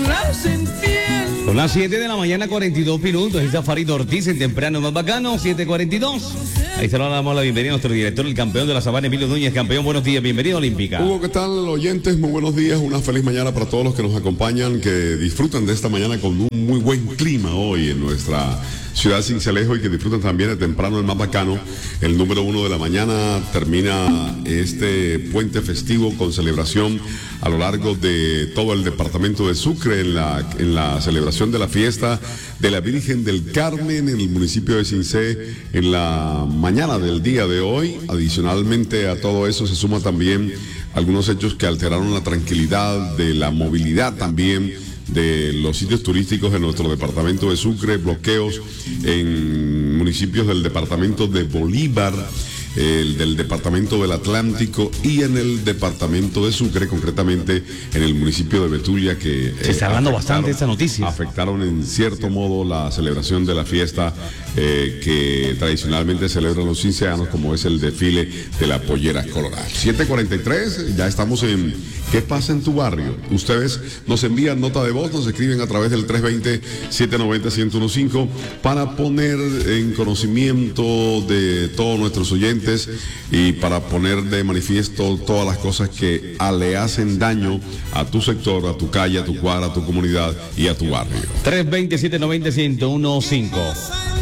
Son las 7 de la mañana, 42 minutos. Está Farid Ortiz, el temprano más bacano, 7:42. Ahí se lo damos la bienvenida a nuestro director, el campeón de la Sabana, Emilio Núñez. Campeón, buenos días, bienvenido a Olímpica. Hugo, ¿qué tal, oyentes? Muy buenos días, una feliz mañana para todos los que nos acompañan, que disfrutan de esta mañana con un muy buen clima hoy en nuestra ciudad Sincelejo y que disfrutan también de temprano el más bacano. El número 1 de la mañana termina este puente festivo con celebración a lo largo de todo el departamento de Sucre en la celebración de la fiesta de la Virgen del Carmen en el municipio de Sincé en la mañana del día de hoy. Adicionalmente a todo eso se suma también algunos hechos que alteraron la tranquilidad de la movilidad también de los sitios turísticos en nuestro departamento de Sucre, bloqueos en municipios del departamento de Bolívar, del departamento del Atlántico y en el departamento de Sucre, concretamente en el municipio de Betulia, que se está hablando bastante de esta noticia. Afectaron en cierto modo la celebración de la fiesta que tradicionalmente celebran los cinceanos, como es el desfile de la pollera colorada. 7:43, ya estamos en ¿Qué pasa en tu barrio? Ustedes nos envían nota de voz, nos escriben a través del 320-790-1015 para poner en conocimiento de todos nuestros oyentes y para poner de manifiesto todas las cosas que le hacen daño a tu sector, a tu calle, a tu cuadra, a tu comunidad y a tu barrio. 320-790-1015.